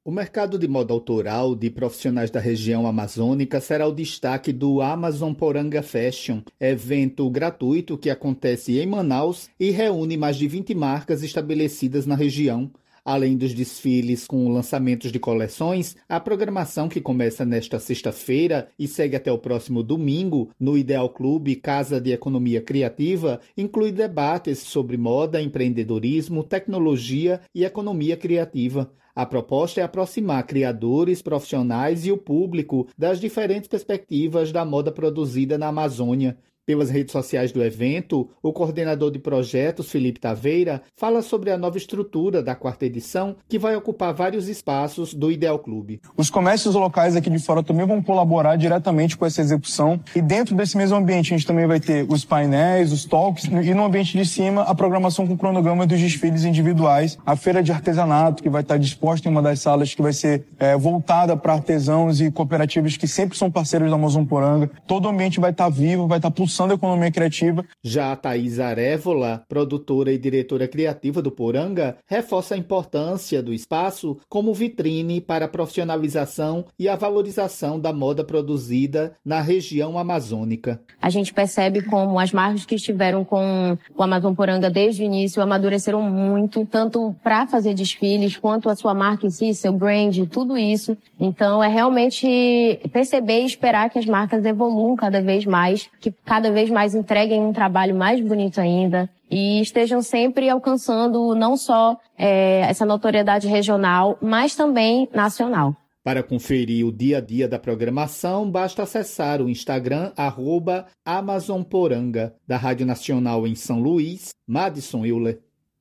O mercado de moda autoral de profissionais da região amazônica será o destaque do Amazon Poranga Fashion, evento gratuito que acontece em Manaus e reúne mais de 20 marcas estabelecidas na região. Além dos desfiles com lançamentos de coleções, a programação que começa nesta sexta-feira e segue até o próximo domingo no Ideal Clube Casa de Economia Criativa inclui debates sobre moda, empreendedorismo, tecnologia e economia criativa. A proposta é aproximar criadores, profissionais e o público das diferentes perspectivas da moda produzida na Amazônia. Pelas redes sociais do evento, o coordenador de projetos, Felipe Taveira, fala sobre a nova estrutura da 4ª edição, que vai ocupar vários espaços do Ideal Clube. Os comércios locais aqui de fora também vão colaborar diretamente com essa execução. E dentro desse mesmo ambiente, a gente também vai ter os painéis, os talks, e no ambiente de cima, a programação com o cronograma dos desfiles individuais, a feira de artesanato, que vai estar disposta em uma das salas, que vai ser voltada para artesãos e cooperativas que sempre são parceiros da Amazon Poranga. Todo o ambiente vai estar vivo, vai estar pulsando a economia criativa. Já a Thaís Arévola, produtora e diretora criativa do Poranga, reforça a importância do espaço como vitrine para a profissionalização e a valorização da moda produzida na região amazônica. A gente percebe como as marcas que estiveram com o Amazon Poranga desde o início amadureceram muito, tanto para fazer desfiles, quanto a sua marca em si, seu brand, tudo isso. Então é realmente perceber e esperar que as marcas evoluam cada vez mais, que cada vez mais entreguem um trabalho mais bonito ainda e estejam sempre alcançando não só essa notoriedade regional, mas também nacional. Para conferir o dia a dia da programação, basta acessar o Instagram @AmazonPoranga, da Rádio Nacional em São Luís, Madison Euler.